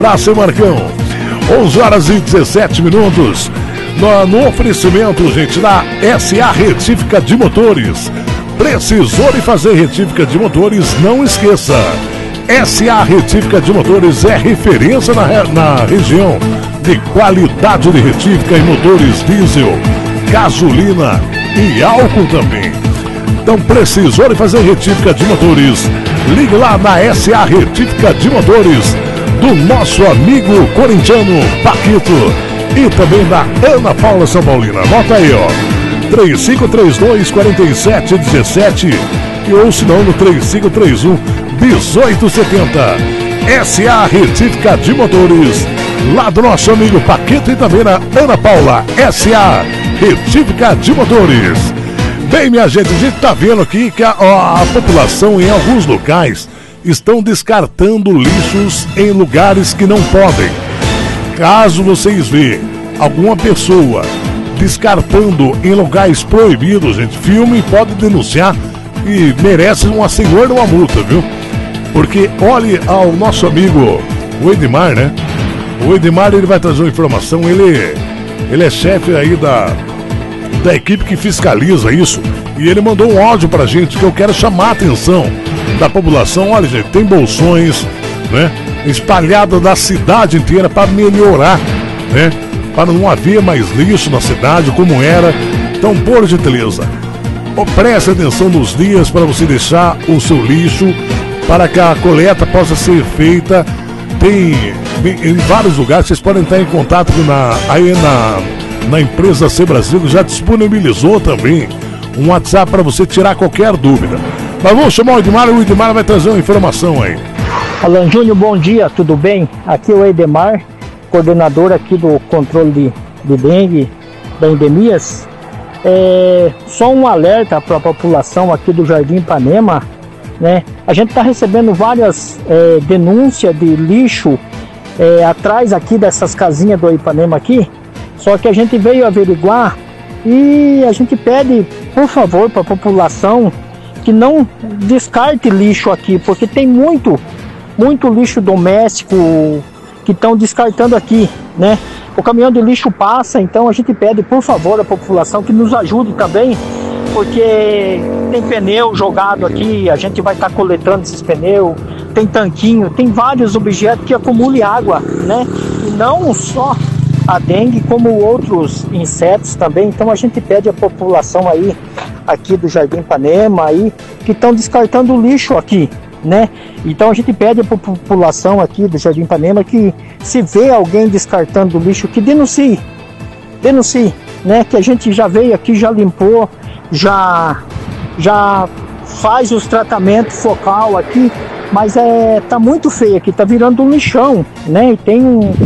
Praça Marcão, 11 horas e 17 minutos. No oferecimento, gente, da SA Retífica de Motores. Precisou de fazer retífica de motores? Não esqueça. SA Retífica de Motores é referência na região de qualidade de retífica em motores diesel, gasolina e álcool também. Então, precisou de fazer retífica de motores? Ligue lá na SA Retífica de Motores do nosso amigo corintiano Paquito e também da Ana Paula São Paulina. Anota aí, ó, 3532-4717 e ou se não no 3531-1870. SA Retífica de Motores, lá do nosso amigo Paquito e também da Ana Paula. SA Retífica de Motores. Bem, minha gente, a gente tá vendo aqui que a população em alguns locais estão descartando lixos em lugares que não podem. Caso vocês vejam alguma pessoa descartando em lugares proibidos, gente, filme e pode denunciar e merece uma senhora uma multa, viu? Porque olhe ao nosso amigo o Edmar, né? O Edmar, ele vai trazer uma informação, ele é chefe aí da equipe que fiscaliza isso, e ele mandou um áudio pra gente que eu quero chamar a atenção da população. Olha, gente, tem bolsões, né, espalhados na cidade inteira para melhorar, né, para não haver mais lixo na cidade como era. Então, por gentileza, preste atenção nos dias para você deixar o seu lixo para que a coleta possa ser feita. Tem em vários lugares, vocês podem estar em contato na empresa C Brasil, que já disponibilizou também um WhatsApp para você tirar qualquer dúvida. Mas vamos chamar o Edmar vai trazer uma informação aí. Alan Júnior, bom dia, tudo bem? Aqui é o Edmar, coordenador aqui do controle de dengue, da endemias. Só um alerta para a população aqui do Jardim Ipanema, né? A gente está recebendo várias denúncias de lixo atrás aqui dessas casinhas do Ipanema aqui, só que a gente veio averiguar e a gente pede, por favor, para a população que não descarte lixo aqui, porque tem muito lixo doméstico que estão descartando aqui, né? O caminhão de lixo passa, então a gente pede, por favor, à população que nos ajude também, porque tem pneu jogado aqui, a gente vai estar coletando esses pneus, tem tanquinho, tem vários objetos que acumulam água, né? E não só a dengue, como outros insetos também. Então a gente pede à população aí, aqui do Jardim Ipanema, aí, que estão descartando lixo aqui, né? Então a gente pede à população aqui do Jardim Ipanema que, se vê alguém descartando lixo, que denuncie, né? Que a gente já veio aqui, já limpou, já faz os tratamentos focal aqui, mas tá muito feio aqui, tá virando um lixão, né? E tem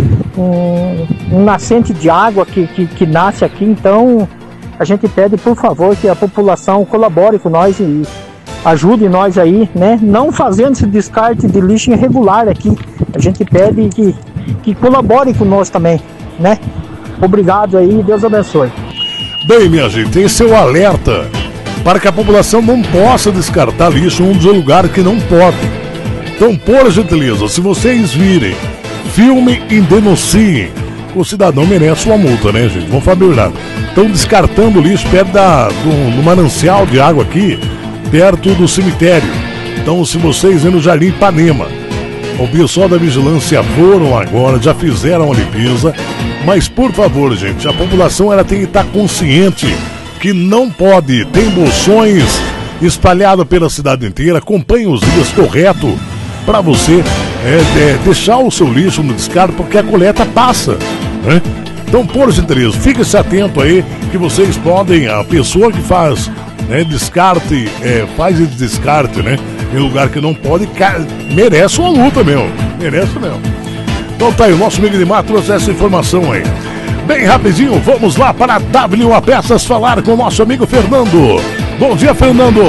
um nascente de água que nasce aqui. Então a gente pede, por favor, que a população colabore com nós e ajude nós aí, né? Não fazendo esse descarte de lixo irregular aqui. A gente pede que colabore conosco também, né? Obrigado aí, Deus abençoe. Bem, minha gente, esse é o alerta para que a população não possa descartar lixo em um dos lugares que não pode. Então, por gentileza, se vocês virem, filmem e denunciem. O cidadão merece uma multa, né, gente? Vamos falar a verdade. Estão descartando lixo perto do manancial de água aqui, perto do cemitério. Então, se vocês vêm no Jardim Ipanema, o pessoal da vigilância foram agora, já fizeram a limpeza. Mas, por favor, gente, a população ela tem que estar consciente que não pode. Tem bolsões espalhados pela cidade inteira. Acompanhe os dias corretos para você deixar o seu lixo no descarte, porque a coleta passa, né? Então, por gentileza, fique-se atento aí que vocês podem, a pessoa que faz descarte, faz esse descarte, né, em lugar que não pode, merece uma multa mesmo, merece mesmo. Então tá aí, o nosso amigo Edmar trouxe essa informação aí. Bem rapidinho, vamos lá para a WA Peças falar com o nosso amigo Fernando. Bom dia, Fernando.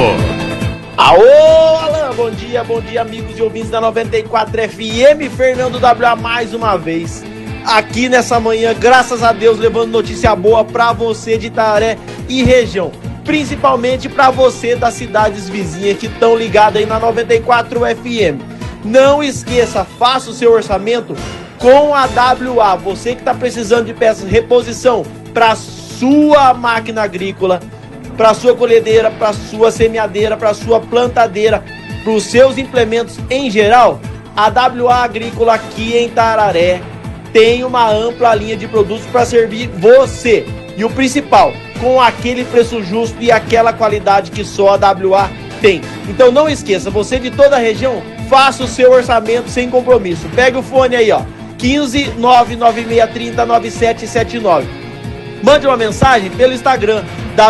Alô, Alan, bom dia, amigos e ouvintes da 94 FM, Fernando WA mais uma vez, aqui nessa manhã, graças a Deus, levando notícia boa pra você de Itaré e região, principalmente pra você das cidades vizinhas que estão ligadas aí na 94 FM. Não esqueça, faça o seu orçamento com a WA. Você que está precisando de peças de reposição para sua máquina agrícola, para sua colhedeira, para sua semeadeira, para sua plantadeira, para os seus implementos em geral, a WA Agrícola aqui em Tararé tem uma ampla linha de produtos para servir você. E o principal, com aquele preço justo e aquela qualidade que só a WA tem. Então não esqueça, você de toda a região, faça o seu orçamento sem compromisso. Pega o fone aí, ó, 15 99630 9779. Mande uma mensagem pelo Instagram,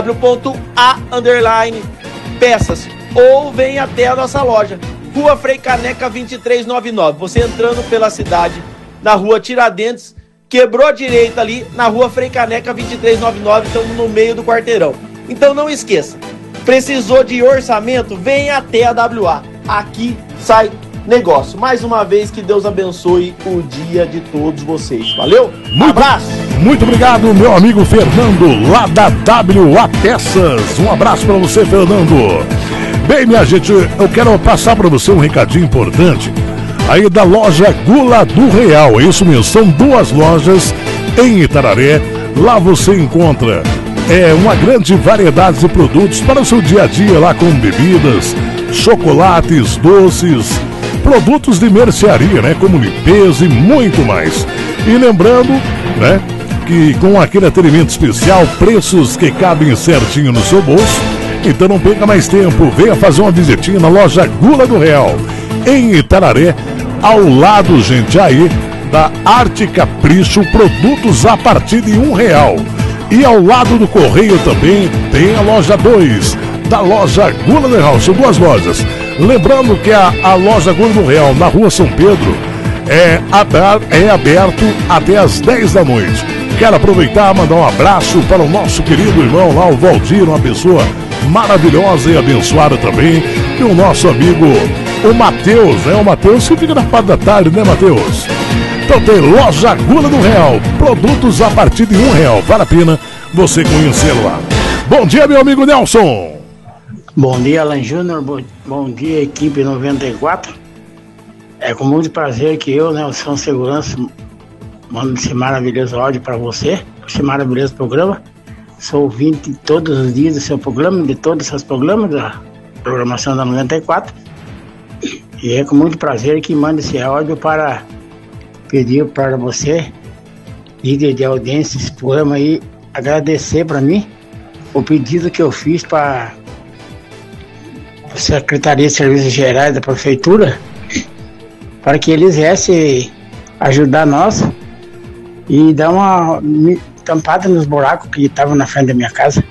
w.a_peças, ou vem até a nossa loja, Rua Frei Caneca 2399. Você entrando pela cidade, na Rua Tiradentes, quebrou a direita ali, na Rua Frei Caneca 2399, estamos no meio do quarteirão. Então não esqueça, precisou de orçamento? Vem até a WA. Aqui sai negócio. Mais uma vez, que Deus abençoe o dia de todos vocês. Valeu? Abraço! Muito obrigado, meu amigo Fernando, lá da WA Peças. Um abraço para você, Fernando. Bem, minha gente, eu quero passar para você um recadinho importante aí da loja Gula do Real. É isso mesmo, são duas lojas em Itararé. Lá você encontra uma grande variedade de produtos para o seu dia a dia, lá com bebidas, chocolates, doces, produtos de mercearia, né, como limpeza e muito mais. E lembrando, né, que com aquele atendimento especial, preços que cabem certinho no seu bolso. Então não perca mais tempo, venha fazer uma visitinha na loja Gula do Real, em Itararé, ao lado, gente, aí da Arte Capricho, produtos a partir de R$1. E ao lado do Correio também tem a loja 2 da loja Gula do Real. São duas lojas. Lembrando que a loja Gula do Real, na Rua São Pedro, é aberto até às 10 da noite. Quero aproveitar e mandar um abraço para o nosso querido irmão lá, o Valdir, uma pessoa maravilhosa e abençoada também, e o nosso amigo, o Matheus, né? O Matheus que fica na parte da tarde, né, Matheus? Então tem loja Gula do Real, produtos a partir de R$1. Vale a pena você conhecer lá. Bom dia, meu amigo Nelson. Bom dia, Alan Júnior. Bom dia, equipe 94. É com muito prazer que eu, Nelson Segurança, mando esse maravilhoso áudio para você, esse maravilhoso programa. Sou ouvinte todos os dias do seu programa, de todos os seus programas, da programação da 94. E é com muito prazer que mando esse áudio para pedir para você, líder de audiência, esse programa aí, agradecer para mim o pedido que eu fiz para a Secretaria de Serviços Gerais da Prefeitura, para que eles viessem ajudar nós e dar uma tampada nos buracos que estavam na frente da minha casa.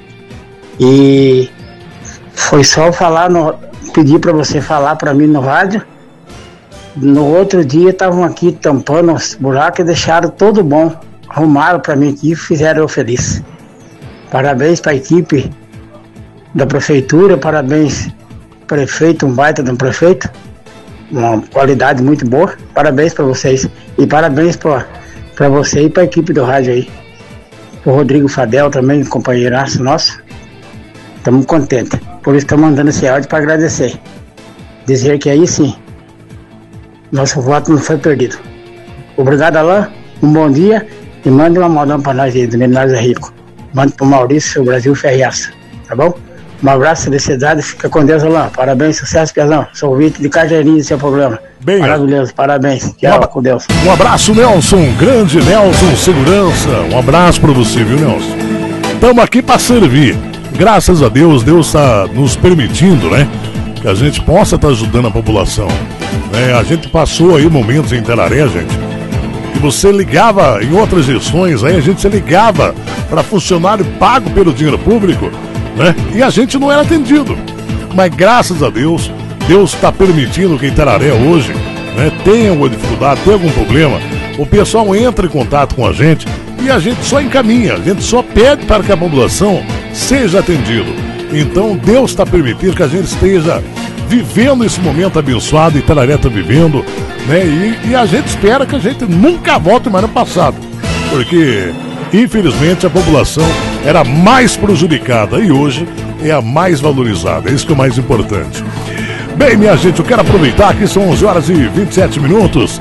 E foi só pedir para você falar para mim no rádio. No outro dia estavam aqui tampando os buracos e deixaram tudo bom, arrumaram para mim aqui e fizeram eu feliz. Parabéns para a equipe da prefeitura, parabéns prefeito, um baita de um prefeito, uma qualidade muito boa. Parabéns para vocês e parabéns para você e para a equipe do rádio aí. O Rodrigo Fadel também, companheiraço nosso. Estamos contentes. Por isso estamos mandando esse áudio para agradecer. Dizer que aí sim, nosso voto não foi perdido. Obrigado, Alain. Um bom dia e mande uma modão para nós aí, do Menores é Rico. Mande para o Maurício, o Brasil Ferriaça. Tá bom? Um abraço, felicidade. Fica com Deus, Alain. Parabéns, sucesso, Piazão. Sou ouvinte de Cajeirinho do seu programa. Bem, maravilhoso, parabéns. Tchau, com Deus. Um abraço, Nelson. Grande Nelson Segurança. Um abraço para você, viu, Nelson? Estamos aqui para servir. Graças a Deus, Deus está nos permitindo, né, que a gente possa estar ajudando a população. A gente passou aí momentos em Tararé, gente, que você ligava em outras gestões, aí a gente se ligava para funcionário pago pelo dinheiro público, né, e a gente não era atendido. Mas graças a Deus, Deus está permitindo que em Tararé hoje, né, tenha alguma dificuldade, tenha algum problema, o pessoal entra em contato com a gente e a gente só encaminha, a gente só pede para que a população seja atendido. Então Deus está permitindo que a gente esteja vivendo esse momento abençoado, e Tararé está vivendo, né? E a gente espera que a gente nunca volte mais no passado, porque infelizmente a população era mais prejudicada e hoje é a mais valorizada. É isso que é o mais importante. Bem, minha gente, eu quero aproveitar que são 11 horas e 27 minutos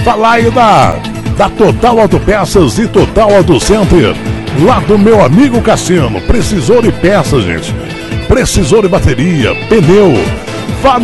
Falar aí da Total Autopeças e Total Auto Center, lá do meu amigo Cassino. Precisou de peças, gente. Precisou de bateria, pneu. Vá